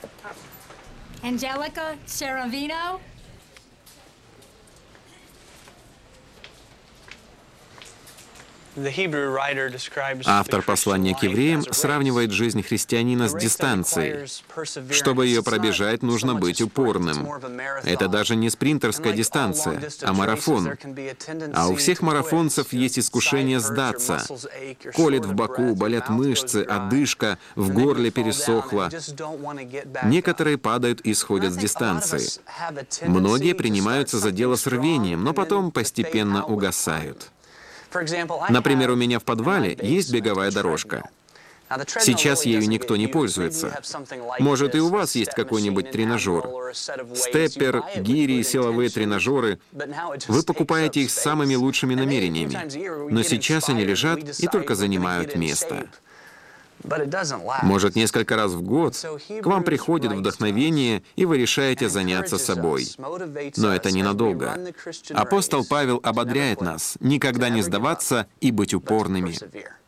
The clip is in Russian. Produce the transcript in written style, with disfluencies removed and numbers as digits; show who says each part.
Speaker 1: Angelica Saravino.
Speaker 2: Автор послания к евреям сравнивает жизнь христианина с дистанцией. Чтобы ее пробежать, нужно быть упорным. Это даже не спринтерская дистанция, а марафон. А у всех марафонцев есть искушение сдаться. Колет в боку, болят мышцы, одышка, в горле пересохло. Некоторые падают и сходят с дистанции. Многие принимаются за дело с рвением, но потом постепенно угасают. Например, у меня в подвале есть беговая дорожка. Сейчас ею никто не пользуется. Может, и у вас есть какой-нибудь тренажер. Степпер, гири, силовые тренажеры. Вы покупаете их с самыми лучшими намерениями. Но сейчас они лежат и только занимают место. Может, несколько раз в год к вам приходит вдохновение, и вы решаете заняться собой. Но это ненадолго. Апостол Павел ободряет нас никогда не сдаваться и быть упорными.